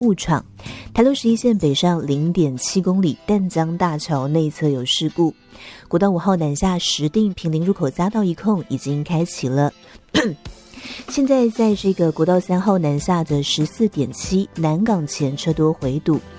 误闯。台六11线北上 0.7 公里，淡江大桥内侧有事故。国道5号南下石碇坪林入口匝道一控已经开启了。现在在这个国道3号南下的14.7南港前车多回堵，